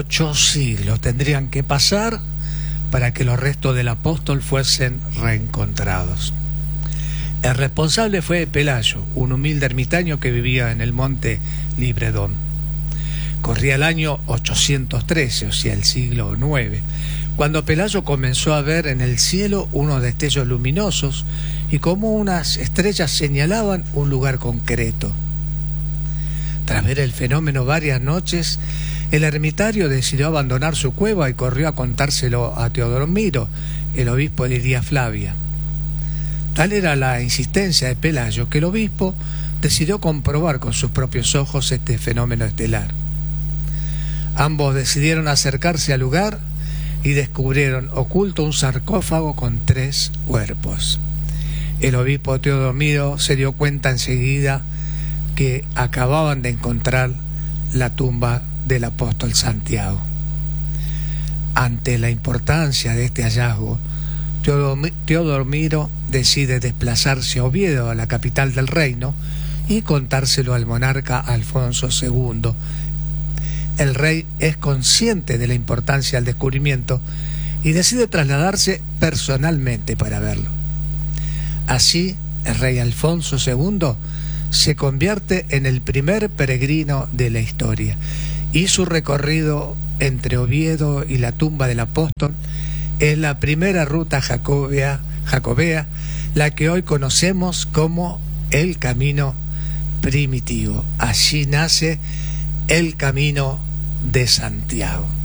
8 siglos tendrían que pasar para que los restos del apóstol fuesen reencontrados. El responsable fue Pelayo, un humilde ermitaño que vivía en el monte Libredón. Corría el año 813, o sea, el siglo IX, cuando Pelayo comenzó a ver en el cielo unos destellos luminosos y como unas estrellas señalaban un lugar concreto. Tras ver el fenómeno varias noches, el ermitario decidió abandonar su cueva y corrió a contárselo a Teodomiro, el obispo de Lidia Flavia. Tal era la insistencia de Pelayo que el obispo decidió comprobar con sus propios ojos este fenómeno estelar. Ambos decidieron acercarse al lugar y descubrieron oculto un sarcófago con 3 cuerpos. El obispo Teodomiro se dio cuenta enseguida que acababan de encontrar la tumba del apóstol Santiago. Ante la importancia de este hallazgo, Teodomiro decide desplazarse a Oviedo, a la capital del reino, y contárselo al monarca Alfonso II. El rey es consciente de la importancia del descubrimiento y decide trasladarse personalmente para verlo. Así, el rey Alfonso II se convierte en el primer peregrino de la historia, y su recorrido entre Oviedo y la tumba del apóstol es la primera ruta jacobea, la que hoy conocemos como el camino primitivo. Allí nace el Camino de Santiago.